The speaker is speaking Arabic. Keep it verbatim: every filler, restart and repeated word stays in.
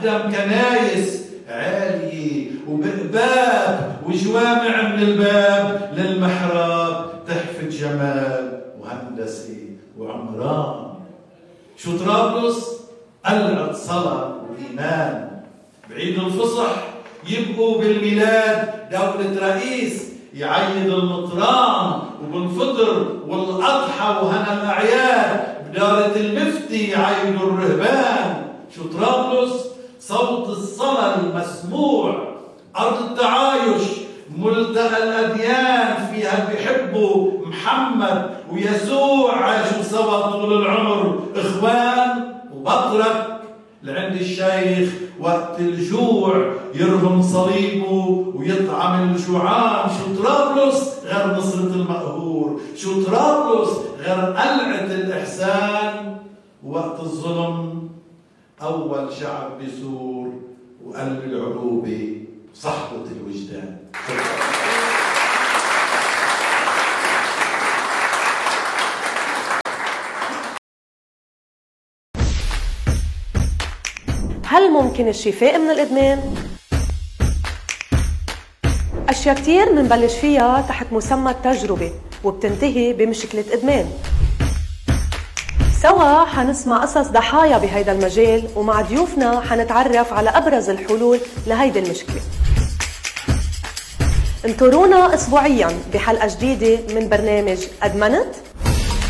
قدم كنايس عالية وباب وجوامع من الباب للمحراب تحفة جمال وهندسة وعمران. شو طرابلس؟ قلعة صلاة وإيمان. بعيد الفصح يبقوا بالميلاد دولة رئيس يعيد المطران، وبالفطر والأضحى وهنا الأعياد بدارة المفتي يعيدوا الرهبان. شو طرابلس؟ صوت الصلاة المسموع، أرض التعايش، ملتقى الأديان، فيها بيحبوا محمد ويسوع، عاشوا سوا طول العمر إخوان. وبطرك لعند الشيخ وقت الجوع يرهم صليبه ويطعم الجوعان. شو طرابلس غير نصرة المقهور؟ شو طرابلس غير قلعة الإحسان؟ وقت الظلم أول شعب بيثور وقلب العروبة صحبة الوجدان. هل ممكن الشفاء من الإدمان؟ أشياء كتير منبلش فيها تحت مسمى التجربة وبتنتهي بمشكلة إدمان. سوا حنسمع قصص ضحايا بهيدا المجال، ومع ضيوفنا حنتعرف على أبرز الحلول لهيدي المشكلة. انطرونا أسبوعياً بحلقة جديدة من برنامج أدمنت.